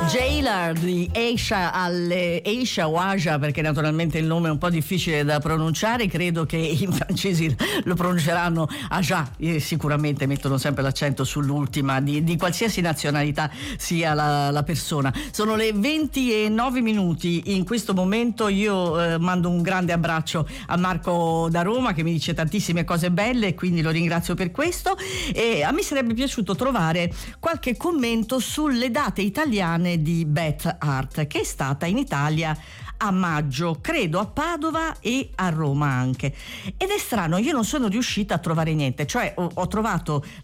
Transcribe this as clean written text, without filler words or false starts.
Jailer di Aisha o Aja, perché naturalmente il nome è un po' difficile da pronunciare, credo che i francesi lo pronunceranno Aja, sicuramente mettono sempre l'accento sull'ultima di qualsiasi nazionalità sia la persona. Sono le 20:09 in questo momento. Io mando un grande abbraccio a Marco da Roma, che mi dice tantissime cose belle e quindi lo ringrazio per questo. E a me sarebbe piaciuto trovare qualche commento sulle date italiane di Beth Hart, che è stata in Italia a maggio, credo a Padova e a Roma anche, ed è strano, io non sono riuscita a trovare niente, cioè ho trovato